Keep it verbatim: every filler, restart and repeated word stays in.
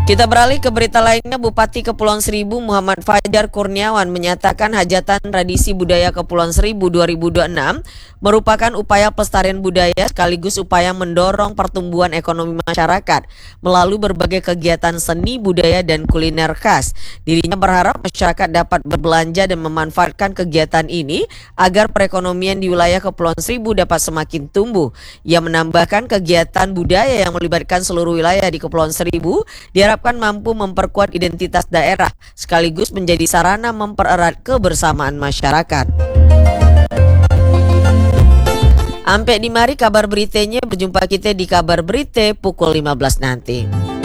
Kita beralih ke berita lainnya. Bupati Kepulauan Seribu Muhammad Fajar Kurniawan menyatakan hajatan tradisi budaya Kepulauan Seribu dua ribu dua puluh enam merupakan upaya pelestarian budaya sekaligus upaya mendorong pertumbuhan ekonomi masyarakat melalui berbagai kegiatan seni, budaya, dan kuliner khas. Dirinya berharap masyarakat dapat berbelanja dan memanfaatkan kegiatan ini agar perekonomian di wilayah Kepulauan Seribu dapat semakin tumbuh. Ia menambahkan kegiatan budaya yang melibatkan seluruh wilayah di Kepulauan Seribu diharapkan mampu memperkuat identitas daerah sekaligus menjadi sarana mempererat kebersamaan masyarakat. Sampai di mari kabar beritanya, berjumpa kita di kabar berita pukul lima belas nanti.